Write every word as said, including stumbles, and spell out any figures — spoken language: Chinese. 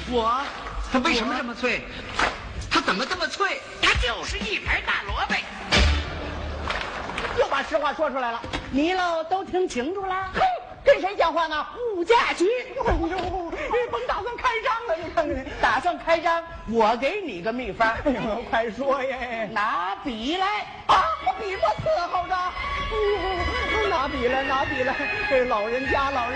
我， 它为什么这么脆？它怎么这么脆？ 它就是一盘大萝卜。 又把实话说出来了。 你喽都听清楚了？ 哼，跟谁讲话呢？ 物价局。 哎呦，甭打算开张了，你看看你。 打算开张，我给你个秘方。 哎呦，快说耶！ 拿笔来啊，我笔墨伺候着。拿笔来，拿笔来。这老人家，老人。